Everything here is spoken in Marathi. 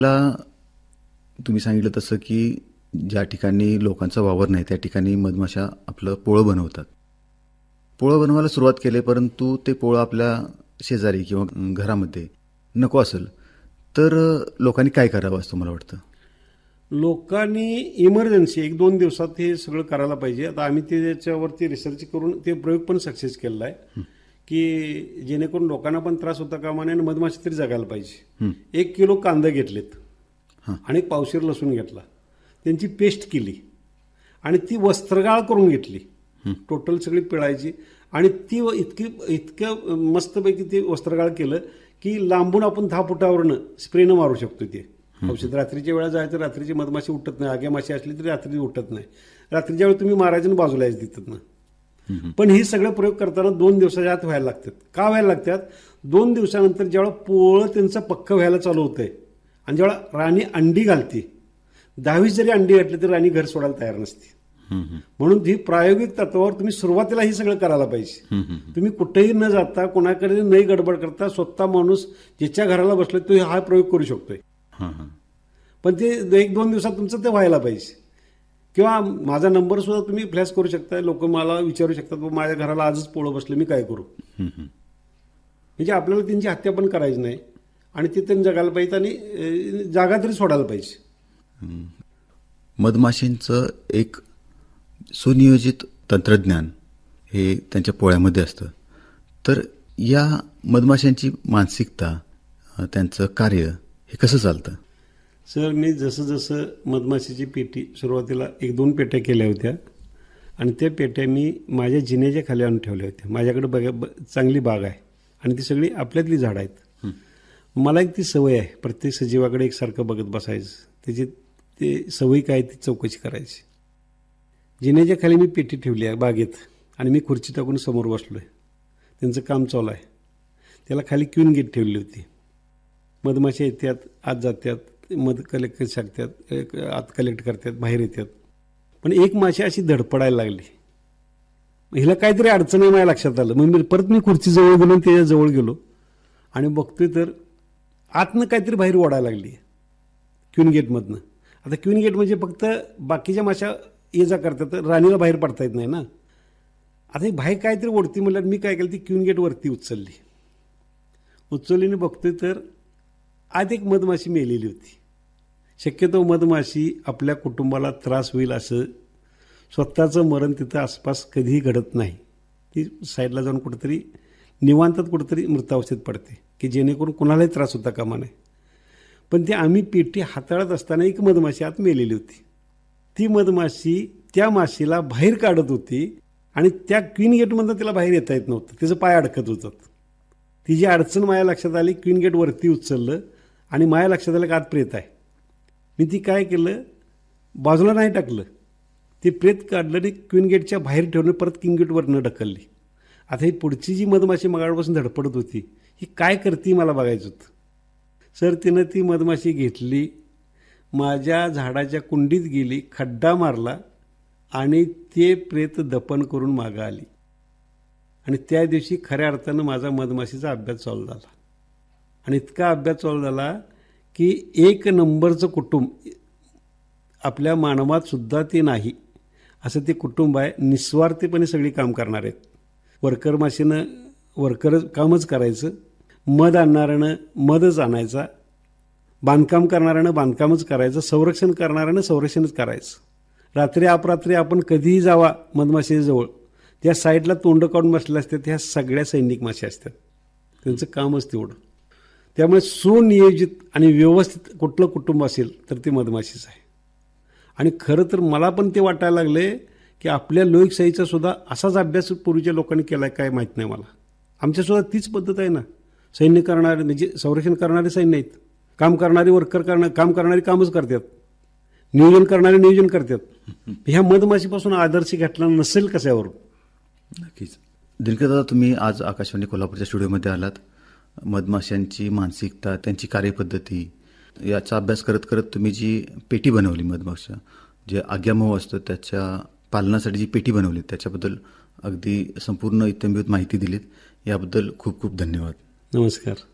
मला तुम्ही सांगितलं तसं की ज्या ठिकाणी लोकांचा वावर नाही त्या ठिकाणी मधमाशा आपलं पोळं बनवतात. पोळं बनवायला सुरुवात केली, परंतु ते पोळं आपल्या शेजारी किंवा घरामध्ये नको असेल तर लोकांनी काय करावं असं मला वाटतं? लोकांनी इमर्जन्सी 1-2 दिवसात हे सगळं करायला पाहिजे. आता आम्ही त्याच्यावरती रिसर्च करून ते प्रयोग पण सक्सेस केलेला आहे की जेणेकरून लोकांना पण त्रास होता कामा नये आणि मधमाशी तरी जगायला पाहिजे. 1 किलो कांदे घेतलेत आणि 1 पावशेर लसूण घेतला, त्यांची पेस्ट केली आणि ती वस्त्रगाळ करून घेतली, टोटल सगळी पिळायची आणि ती इतकं मस्तपैकी ते वस्त्रगाळ केलं की लांबून आपण 10 फुटावरनं स्प्रेनं मारू शकतो. ते औषध रात्रीच्या वेळा जायचं, रात्रीची मधमाशी उठत नाही, आग्या माशी असली तरी रात्री उठत नाही, रात्रीच्या वेळी तुम्ही मारायचं आणि बाजूला यायचं तिथं. पण हे सगळे प्रयोग करताना 2 दिवसाच्या आत व्हायला लागतात. का व्हायला लागतात? 2 दिवसानंतर ज्यावेळेला पोळं त्यांचं पक्क व्हायला चालू होतंय आणि ज्यावेळेला राणी अंडी घालते, 10-20 जरी अंडी घातली तरी राणी घर सोडायला तयार नसते. म्हणून ही प्रायोगिक तत्वावर तुम्ही सुरुवातीला हे सगळं करायला पाहिजे. तुम्ही कुठेही न जाता, कोणाकडे नाही गडबड करता, स्वतः माणूस ज्याच्या घराला बसला तो हा प्रयोग करू शकतोय. पण ते 1-2 दिवसात तुमचं ते व्हायला पाहिजे. किंवा माझा नंबर सुद्धा तुम्ही फ्लॅश करू शकता. लोक मला विचारू शकतात माझ्या घराला आजच पोळं बसलं, मी काय करू? म्हणजे आपल्याला त्यांची हत्या पण करायची नाही आणि ते त्यांनी जगायला पाहिजे आणि जागा तरी सोडायला पाहिजे. मधमाशींचं एक सुनियोजित तंत्रज्ञान हे त्यांच्या पोळ्यामध्ये असतं. तर या मधमाशांची मानसिकता, त्यांचं कार्य हे कसं चालतं? सर, मी जसं मधमाशीची पेटी सुरुवातीला 1-2 पेट्या केल्या होत्या आणि त्या पेट्या मी माझ्या जिन्याच्या खाली आणून ठेवल्या होत्या. माझ्याकडे चांगली बाग आहे आणि ती सगळी आपल्यातली झाडं आहेत. मला एक ती सवय आहे प्रत्येक सजीवाकडे एकसारखं बघत बसायचं, त्याची ते सवयी काय ती चौकशी करायची. जिन्याच्या खाली मी पेटी ठेवली आहे बागेत आणि मी खुर्ची टाकून समोर बसलो आहे. त्यांचं काम चालू आहे. त्याला खाली क्वीन गेट ठेवली होती. मधमाशा येतात, आत जातात, मध कलेक्ट शकतात, आत कलेक्ट करतात, बाहेर येतात. पण एक माशी अशी धडपडायला लागली. हिला काहीतरी अडचण आहे माझ्या लक्षात आलं. मग परत मी खुर्चीजवळ गेलो, त्याच्या जवळ गेलो आणि बघतोय तर आतनं काहीतरी बाहेर ओढायला लागली क्वीन गेटमधनं. आता क्वीन गेट म्हणजे फक्त बाकीच्या माशा ये जा करतात, राणीला बाहेर पडता येत नाही ना. आता ही बाहेर काहीतरी ओढती म्हणल्यावर मी काय केलं, ती क्वीन गेट वरती उचलली आणि बघतोय तर आत एक मधमाशी मेलेली होती. शक्यतो मधमाशी आपल्या कुटुंबाला त्रास होईल असं स्वतःचं मरण तिथं आसपास कधीही घडत नाही. ती साईडला जाऊन कुठेतरी निवांतात कुठेतरी मृतावस्थेत पडते की जेणेकरून कुणालाही त्रास होता कामा नये. पण ती आम्ही पेटी हाताळत असताना एक मधमाशी आत मेलेली होती. ती मधमाशी त्या माशीला बाहेर काढत होती आणि त्या क्वीन गेटमधून तिला बाहेर येता येत नव्हतं, तिचं पाय अडकत होतात. तिची अडचण माझ्या लक्षात आली. क्वीन गेट वरती उचललं आणि माझ्या लक्षात आलं की आत प्रेत आहे. मी ती काय केलं, बाजूला नाही टाकलं, ते प्रेत काढलं आणि क्वीन गेटच्या बाहेर ठेवून परत क्वीन गेटवरनं ढकलली. आता ही पुढची जी मधमाशी मगापासून धडपडत होती ही काय करते मला बघायचं होतं. सर, तिनं ती मधमाशी घेतली, माझ्या झाडाच्या कुंडीत गेली, खड्डा मारला आणि ते प्रेत दफन करून मागं आली. आणि त्या दिवशी खऱ्या अर्थानं माझा मधमाशीचा अभ्यास चालू झाला. आणि इतका अभ्यास चालू झाला की 1 नंबरचं कुटुंब आपल्या मानवात सुद्धा ते नाही असं ते कुटुंब आहे. निस्वार्थीपणे सगळी काम करणार आहेत. वर्कर माशीनं वर्कर कामच करायचं, मध आणणाऱ्यानं मधच आणायचा, बांधकाम करणाऱ्यानं बांधकामच करायचं, संरक्षण करणाऱ्यानं संरक्षणच करायचं. रात्री अपरात्री आपण कधीही जावा मधमाशीजवळ, त्या साईडला तोंड काढून बसलेल्या असतात ह्या सगळ्या सैनिक माशी असतात. त्यांचं कामच तेवढं. त्यामुळे सुनियोजित आणि व्यवस्थित कुठलं कुटुंब असेल तर ते मधमाशीच आहे. आणि खरं तर मला पण ते वाटायला लागले की आपल्या लोकशाहीचा सुद्धा असाच अभ्यास पूर्वीच्या लोकांनी केला आहे काय माहीत नाही मला. आमच्यासुद्धा तीच पद्धत आहे ना. सैन्य करणारे म्हणजे संरक्षण करणारे सैन्य आहेत, काम करणारे वर्कर काम करणारे कामच करतात, नियोजन करणारे नियोजन करतात. ह्या मधमाशीपासून आदर्श घेतला नसेल कशावरून? नक्कीच. दिनकरदादा, तुम्ही आज आकाशवाणी कोल्हापूरच्या स्टुडिओमध्ये आलात. मधमाशांची मानसिकता, त्यांची कार्यपद्धती याचा अभ्यास करत करत तुम्ही जी पेटी बनवली, मधमाशा जे आज्ञामोह असतं त्याच्या पालनासाठी जी पेटी बनवली, त्याच्याबद्दल अगदी संपूर्ण इत्यंभूत माहिती दिलीत. याबद्दल खूप खूप धन्यवाद. नमस्कार.